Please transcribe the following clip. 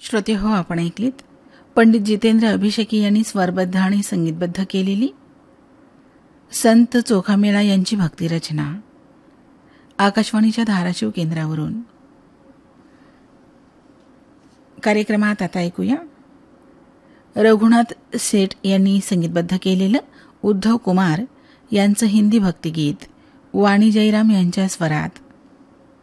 श्रोते हो, आपण ऐकलीत पंडित जितेंद्र अभिषेकी यांनी स्वरबद्ध आणि संगीतबद्ध केलेली संत चोखामेळा यांची भक्तिरचना आकाशवाणीच्या धाराशिव केंद्रावरून. कार्यक्रमात आता ऐकूया रघुनाथ सेठ यांनी संगीतबद्ध केलेलं उद्धव कुमार यांचं हिंदी भक्तिगीत वाणी जयराम यांच्या स्वरात.